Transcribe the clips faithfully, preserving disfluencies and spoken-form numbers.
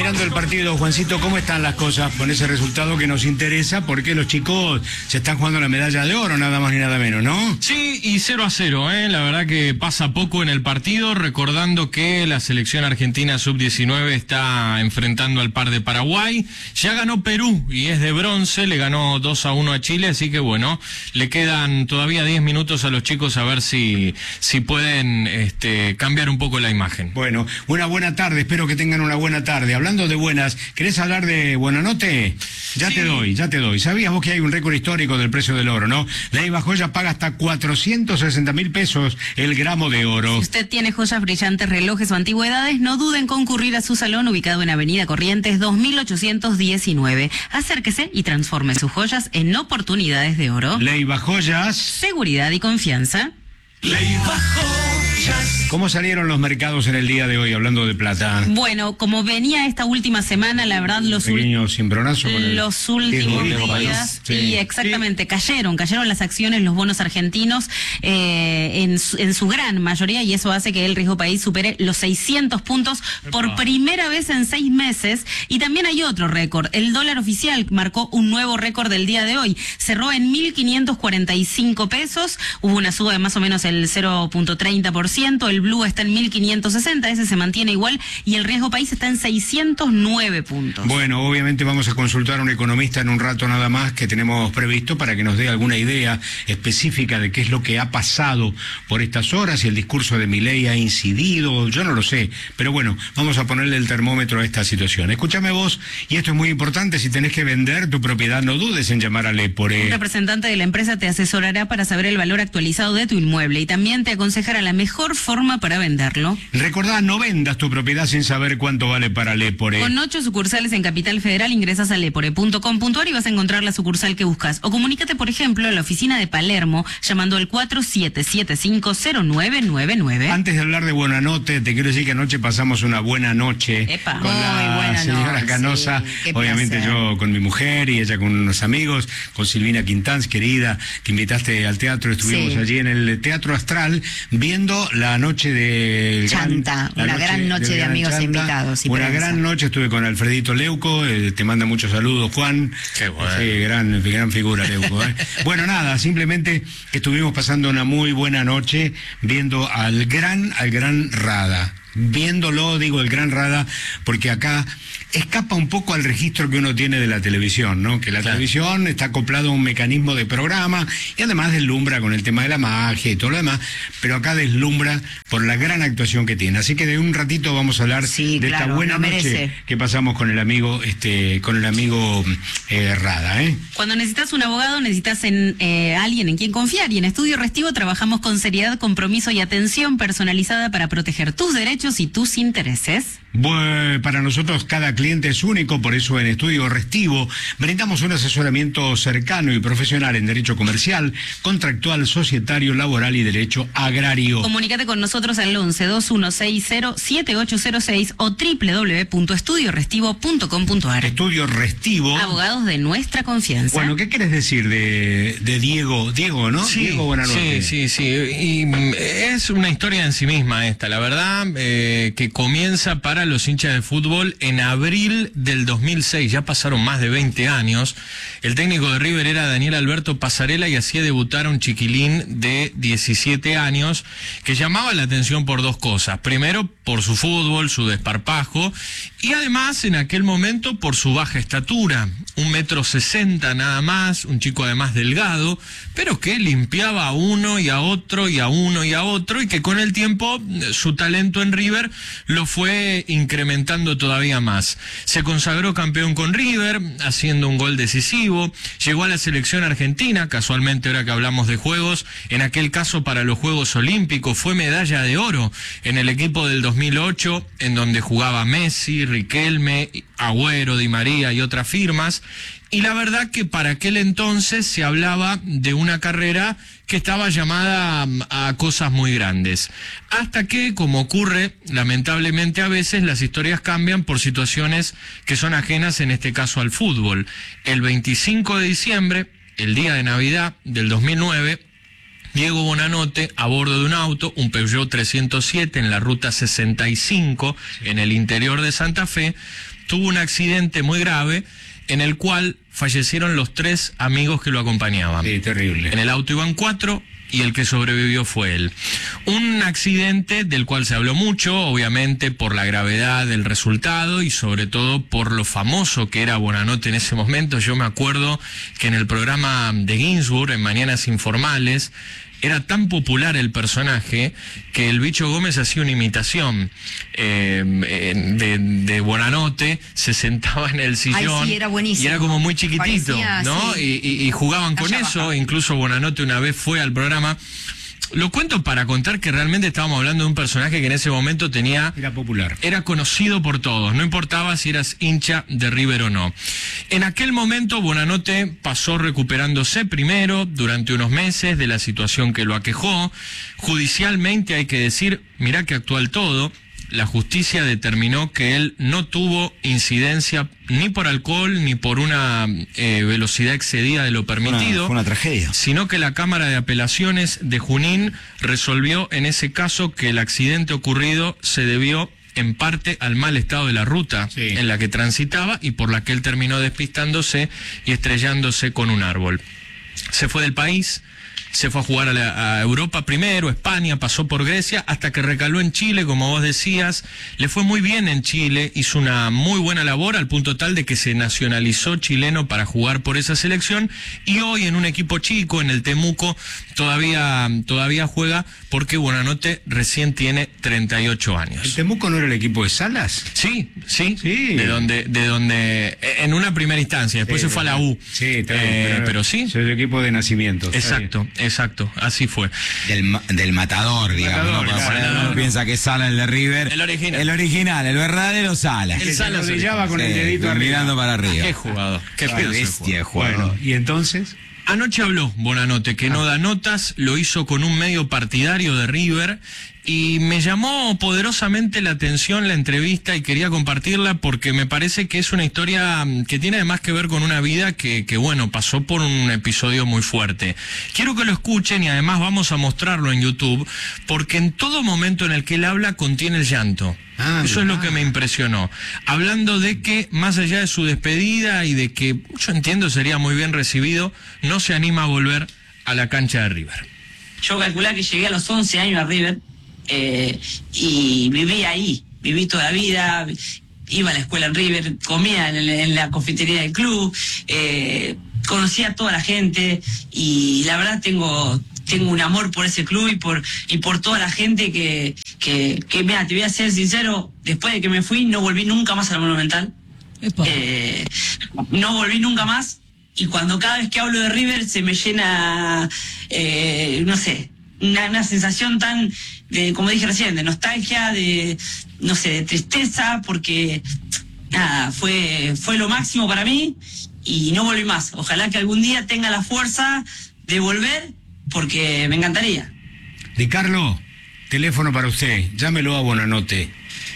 mirando el partido, Juancito, ¿cómo están las cosas con ese resultado que nos interesa? Porque los chicos se están jugando la medalla de oro, nada más ni nada menos, ¿no? Sí, y cero a cero, ¿eh? La verdad que pasa poco en el partido, recordando que la selección argentina sub diecinueve está enfrentando al par de Paraguay. Ya ganó Perú y es de bronce, le ganó dos a uno a Chile, así que bueno, le quedan todavía diez minutos a los chicos a ver si, si pueden este, cambiar un poco la imagen. Bueno, una buena tarde, espero que tengan una buena tarde. Hablando de buenas, ¿querés hablar de Buenanote? Ya sí. te doy, ya te doy. ¿Sabías vos que hay un récord histórico del precio del oro, no? Leiva Joyas paga hasta cuatrocientos sesenta mil pesos el gramo de oro. Si usted tiene joyas brillantes, relojes o antigüedades, no duden en concurrir a su salón ubicado en Avenida Corrientes dos mil ochocientos diecinueve. Acérquese y transforme sus joyas en oportunidades de oro. Leiva Joyas. Seguridad y confianza. Leiva Joyas. ¿Cómo salieron los mercados en el día de hoy, hablando de plata? Bueno, como venía esta última semana, la verdad, los, pequeño cimbronazo con el... los últimos días, sí, sí exactamente, sí. cayeron, cayeron las acciones, los bonos argentinos eh, en, su, en su gran mayoría, y eso hace que el riesgo país supere los seiscientos puntos por primera vez en seis meses. Y también hay otro récord, el dólar oficial marcó un nuevo récord del día de hoy, cerró en mil quinientos cuarenta y cinco pesos, hubo una suba de más o menos el cero punto treinta por ciento, el blue está en mil quinientos sesenta, ese se mantiene igual, y el riesgo país está en seiscientos nueve puntos. Bueno, obviamente vamos a consultar a un economista en un rato nada más que tenemos previsto para que nos dé alguna idea específica de qué es lo que ha pasado por estas horas, si el discurso de Milei ha incidido, yo no lo sé, pero bueno, vamos a ponerle el termómetro a esta situación. Escúchame vos, y esto es muy importante, si tenés que vender tu propiedad, no dudes en llamar a Lepore. Un representante de la empresa te asesorará para saber el valor actualizado de tu inmueble y también te aconsejará la mejor forma para venderlo. Recordá, no vendas tu propiedad sin saber cuánto vale para Lepore. Con ocho sucursales en Capital Federal, ingresas a lepore punto com punto ar y vas a encontrar la sucursal que buscas. O comunícate, por ejemplo, a la oficina de Palermo, llamando al cuatro siete siete cinco cero nueve nueve nueve. Antes de hablar de Buenanote, te quiero decir que anoche pasamos una buena noche Epa. con Muy la buena señora noche. Canosa. Sí, obviamente placer. Yo con mi mujer y ella con unos amigos, con Silvina Quintanz, querida, que invitaste al teatro. Estuvimos sí. allí en el Teatro Astral viendo la noche de... Chanta, gran, una noche, gran noche de, de amigos Chanta, invitados. Y una prensa. gran noche, estuve con Alfredito Leuco, eh, te manda muchos saludos, Juan. Qué bueno. Sí, gran, gran figura Leuco. ¿eh? Bueno, nada, simplemente que estuvimos pasando una muy buena noche viendo al gran, al gran Rada. Viéndolo, digo, el gran Rada, porque acá escapa un poco al registro que uno tiene de la televisión, ¿no? Que la claro. televisión está acoplado a un mecanismo de programa y además deslumbra con el tema de la magia y todo lo demás, pero acá deslumbra por la gran actuación que tiene. Así que de un ratito vamos a hablar sí, de claro, esta buena noche merece. que pasamos con el amigo, este, con el amigo eh, Rada, ¿eh? Cuando necesitas un abogado, necesitas en eh, alguien en quien confiar, y en Estudio Restivo trabajamos con seriedad, compromiso y atención personalizada para proteger tus derechos y tus intereses. Bueno, para nosotros cada cliente es único, por eso en Estudio Restivo brindamos un asesoramiento cercano y profesional en derecho comercial, contractual, societario, laboral y derecho agrario. Comunícate con nosotros al once, dos uno seis cero, siete ocho cero seis o doble u doble u doble u punto estudio restivo punto com punto ar. Estudio Restivo. Abogados de nuestra confianza. Bueno, ¿qué quieres decir de, de Diego? Diego, ¿no? Sí, Diego, buenas noches. Sí, sí, sí. Y mm, es una historia en sí misma esta, la verdad, eh, que comienza para los hinchas de fútbol en abril del dos mil seis, ya pasaron más de veinte años. El técnico de River era Daniel Alberto Pasarela y hacía debutar a un chiquilín de diecisiete años que llamaba la atención por dos cosas. Primero, por su fútbol, su desparpajo, y además en aquel momento por su baja estatura, un metro sesenta nada más, un chico además delgado, pero que limpiaba a uno y a otro y a uno y a otro, y que con el tiempo su talento en River lo fue incrementando todavía más. Se consagró campeón con River, haciendo un gol decisivo, llegó a la selección argentina, casualmente ahora que hablamos de juegos, en aquel caso para los Juegos Olímpicos, fue medalla de oro en el equipo del dos mil ocho, en donde jugaba Messi, Riquelme, Agüero, Di María y otras firmas, y la verdad que para aquel entonces se hablaba de una carrera que estaba llamada a, a cosas muy grandes. Hasta que, como ocurre lamentablemente a veces, las historias cambian por situaciones que son ajenas, en este caso al fútbol. El veinticinco de diciembre, el día de Navidad del dos mil nueve, Diego Buenanote, a bordo de un auto, un Peugeot trescientos siete en la ruta sesenta y cinco, en el interior de Santa Fe, tuvo un accidente muy grave en el cual fallecieron los tres amigos que lo acompañaban. Sí, terrible. En el auto iban cuatro y el que sobrevivió fue él. Un accidente del cual se habló mucho, obviamente por la gravedad del resultado y sobre todo por lo famoso que era Buonanotte en ese momento. Yo me acuerdo que en el programa de Ginsburg, en Mañanas Informales, era tan popular el personaje que el Bicho Gómez hacía una imitación eh, de, de Buonanotte, se sentaba en el sillón. Ay, sí, era buenísimo. Y era como muy chiquitito, Parecía, ¿no? sí. Y, y, y jugaban con Allá eso, abajo. incluso Buonanotte una vez fue al programa. Lo cuento para contar que realmente estábamos hablando de un personaje que en ese momento tenía... Era popular. Era conocido por todos, no importaba si eras hincha de River o no. En aquel momento Buonanotte pasó recuperándose primero durante unos meses de la situación que lo aquejó. Judicialmente hay que decir, mirá que actual todo, la justicia determinó que él no tuvo incidencia ni por alcohol ni por una eh, velocidad excedida de lo permitido. Fue una tragedia. Sino que la Cámara de Apelaciones de Junín resolvió en ese caso que el accidente ocurrido se debió en parte al mal estado de la ruta sí. en la que transitaba y por la que él terminó despistándose y estrellándose con un árbol. Se fue del país, se fue a jugar a, la, a Europa primero, España, pasó por Grecia, hasta que recaló en Chile, como vos decías. Le fue muy bien en Chile, hizo una muy buena labor al punto tal de que se nacionalizó chileno para jugar por esa selección y hoy en un equipo chico, en el Temuco, todavía, todavía juega porque Buonanotte recién tiene treinta y ocho años. ¿El Temuco no era el equipo de Salas? Sí, sí, Sí. de donde, de donde, en una primera instancia, después Sí, se fue a la U. Sí, está bien, Eh, pero, pero sí. Es el equipo de nacimiento. está Exacto, bien. exacto, así fue. Del, ma- del matador, digamos. Matador, ¿no? Para claro. poner- uno piensa que es Sala el de River. El original. El original, el verdadero Sala. El Que se Salas arrodillaba con el Sí, dedito arriba. mirando para arriba. Qué jugador, qué Qué pedazo de bestia de jugador. jugador. Bueno, y entonces... Anoche habló Buonanotte, que no da notas, lo hizo con un medio partidario de River y me llamó poderosamente la atención la entrevista y quería compartirla porque me parece que es una historia que tiene además que ver con una vida que, que bueno, pasó por un episodio muy fuerte. Quiero que lo escuchen y además vamos a mostrarlo en YouTube porque en todo momento en el que él habla contiene el llanto. Ah, Eso es mirá. lo que me impresionó. Hablando de que, más allá de su despedida y de que, yo entiendo, sería muy bien recibido, no se anima a volver a la cancha de River. Yo calculé que llegué a los once años a River eh, y viví ahí, viví toda la vida, iba a la escuela en River, comía en, en la confitería del club, eh, conocía a toda la gente y la verdad tengo... tengo un amor por ese club y por y por toda la gente que, que, que mira, te voy a ser sincero, después de que me fui no volví nunca más al Monumental. Eh, no volví nunca más y cuando cada vez que hablo de River se me llena, eh, no sé, una, una sensación tan, de, como dije recién, de nostalgia, de, no sé, de tristeza, porque nada, fue, fue lo máximo para mí y no volví más. Ojalá que algún día tenga la fuerza de volver, porque me encantaría. Di Carlo, teléfono para usted, llámelo a Buonanotte.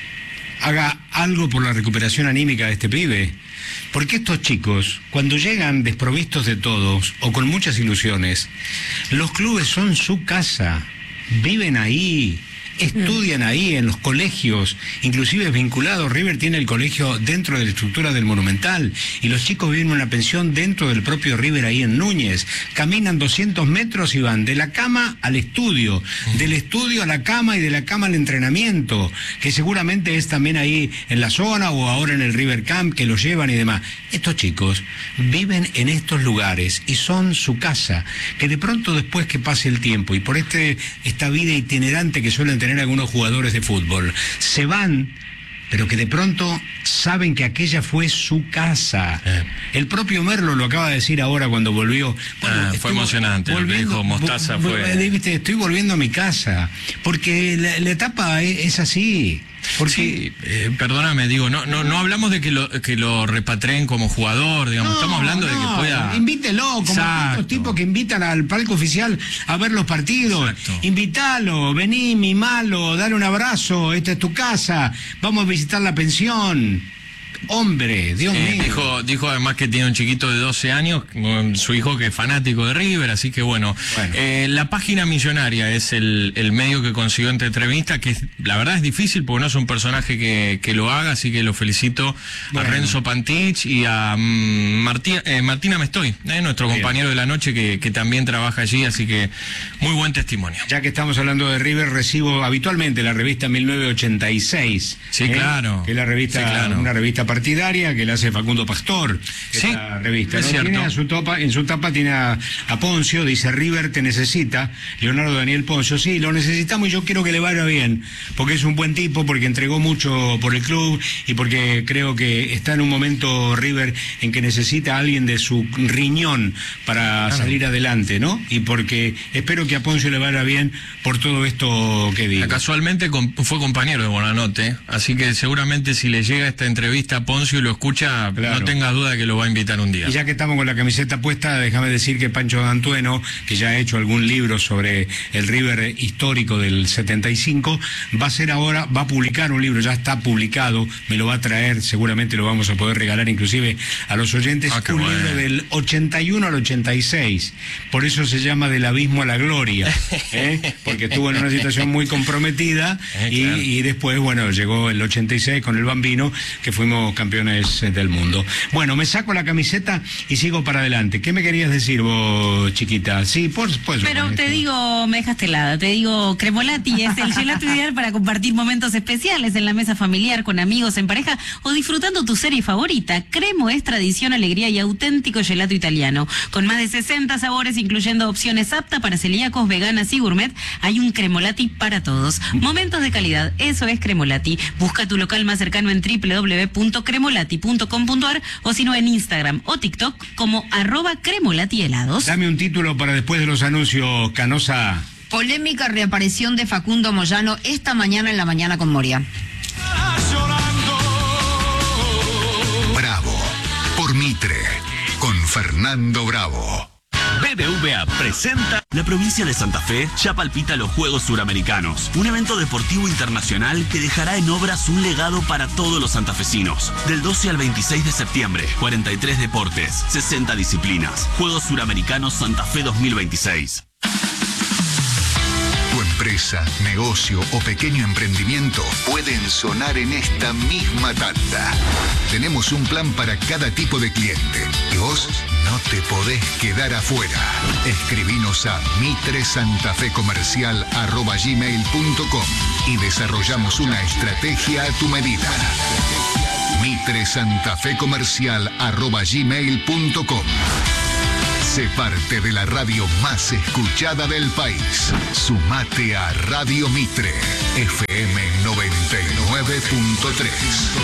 Haga algo por la recuperación anímica de este pibe. Porque estos chicos, cuando llegan desprovistos de todos o con muchas ilusiones, los clubes son su casa, viven ahí, estudian ahí en los colegios, inclusive vinculados. River tiene el colegio dentro de la estructura del Monumental y los chicos viven en una pensión dentro del propio River ahí en Núñez. Caminan doscientos metros y van de la cama al estudio, del estudio a la cama y de la cama al entrenamiento, que seguramente es también ahí en la zona o ahora en el River Camp que los llevan y demás. Estos chicos viven en estos lugares y son su casa, que de pronto después que pase el tiempo y por este esta vida itinerante que suelen tener algunos jugadores de fútbol, se van, pero que de pronto saben que aquella fue su casa. Eh. El propio Merlo lo acaba de decir ahora cuando volvió. Ah, fue estoy emocionante, lo que dijo Mostaza vo- fue- vo- viste, estoy volviendo a mi casa, porque la, la etapa es, es así. Porque Sí, eh, perdóname, digo, no, no, no hablamos de que lo, que lo repatreen como jugador, digamos, No, estamos hablando de no, que pueda... invítelo, como Exacto. estos tipos que invitan al palco oficial a ver los partidos. Exacto. Invítalo, vení, mimalo, dale un abrazo, esta es tu casa, vamos a visitar la pensión. Hombre, Dios Eh, mío. dijo, dijo además que tiene un chiquito de doce años, mm, su hijo que es fanático de River, así que bueno. Bueno. Eh, la página Millonaria es el, el medio que consiguió esta entrevista, que es, la verdad es difícil porque no es un personaje que, que lo haga, así que lo felicito Bueno. a Renzo Pantich y a mm, Martí, eh, Martina Mestoy, eh, nuestro Bien. compañero de la noche que, que también trabaja allí, así que muy buen testimonio. Ya que estamos hablando de River, recibo habitualmente la revista mil novecientos ochenta y seis. Sí, ¿eh? claro. Que es la revista, Sí, claro. una revista partidaria que la hace Facundo Pastor. Sí, esta revista. es ¿no? cierto. Tiene a su topa, en su tapa tiene a, a Poncio, dice River te necesita, Leonardo Daniel Poncio. Sí, lo necesitamos y yo quiero que le vaya bien, porque es un buen tipo, porque entregó mucho por el club y porque creo que está en un momento River en que necesita a alguien de su riñón para Claro. salir adelante, ¿no? Y porque espero que a Poncio le vaya bien por todo esto que digo. Casualmente com- fue compañero de Bonanote, así que seguramente si le llega esta entrevista a Poncio y lo escucha, Claro. no tenga duda de que lo va a invitar un día. Y ya que estamos con la camiseta puesta, déjame decir que Pancho D'Antueno, que ya ha hecho algún libro sobre el River histórico del setenta y cinco, va a hacer ahora, va a publicar un libro, ya está publicado, me lo va a traer, seguramente lo vamos a poder regalar inclusive a los oyentes, Ah, qué un bueno. libro del ochenta y uno al ochenta y seis, por eso se llama Del abismo a la gloria, ¿eh? Porque estuvo en una situación muy comprometida Eh, y, claro. y después, bueno, llegó el ochenta y seis con el Bambino, que fuimos campeones eh, del mundo. Bueno, me saco la camiseta y sigo para adelante. ¿Qué me querías decir vos, chiquita? Sí, por supuesto. Pero te digo, me dejaste helada, te digo, Cremolati es el gelato ideal para compartir momentos especiales en la mesa familiar, con amigos, en pareja o disfrutando tu serie favorita. Cremo es tradición, alegría y auténtico gelato italiano. Con más de sesenta sabores, incluyendo opciones aptas para celíacos, veganas y gourmet, hay un Cremolati para todos. Momentos de calidad, eso es Cremolati. Busca tu local más cercano en doble u doble u doble u punto cremolati punto com punto a r o si no en Instagram o TikTok como arroba Cremolati helados. Dame un título para después de los anuncios, Canosa. Polémica reaparición de Facundo Moyano esta mañana en la mañana con Moria. Bravo, por Mitre, con Fernando Bravo. B B V A presenta. La provincia de Santa Fe ya palpita los Juegos Suramericanos, un evento deportivo internacional que dejará en obras un legado para todos los santafesinos. Del doce al veintiséis de septiembre, cuarenta y tres deportes, sesenta disciplinas. Juegos Suramericanos Santa Fe dos mil veintiséis. Tu empresa, negocio o pequeño emprendimiento pueden sonar en esta misma tanda. Tenemos un plan para cada tipo de cliente y vos no te podés quedar afuera. Escribinos a mitresantafecomercial arroba gmail punto com y desarrollamos una estrategia a tu medida. mitresantafecomercial arroba gmail punto com. Sé parte de la radio más escuchada del país. Sumate a Radio Mitre, F M noventa y nueve punto tres.